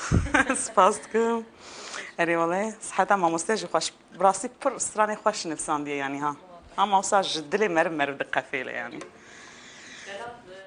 سپاس دکم. اری والله صحتا ما مستجی خوش براسی پر استرانی خوش نفسان دی یعنی ها. هم اوسا جدلی مرم دقیقه فعلی یعنی.